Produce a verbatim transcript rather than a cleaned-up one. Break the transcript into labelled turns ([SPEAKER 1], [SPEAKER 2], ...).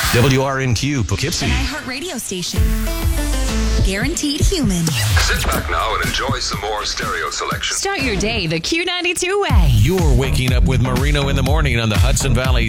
[SPEAKER 1] W R N Q Poughkeepsie.
[SPEAKER 2] An iHeartRadio station. Guaranteed human.
[SPEAKER 3] Sit back now and enjoy some more stereo selection.
[SPEAKER 2] Start your day the Q ninety-two way.
[SPEAKER 1] You're waking up with Marino in the morning on the Hudson Valley